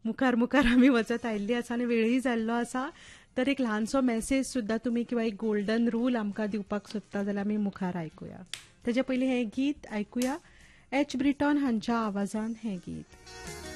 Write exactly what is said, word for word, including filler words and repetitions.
मुखार मुखार आमी वचत आयिल्ली आसा आनी वेळूय जाल्लो आसा. तर एक ल्हानसो मेसेज सुद्दां तुमी किंवा एक गोल्डन रूल आमकां दिवपाक सोदता जाल्यार आमी मुखार आयकुया. तेजे पयलीं हें गीत आयकुया. एच ब्रिटॉन हांच्या आवाजान हें गीत.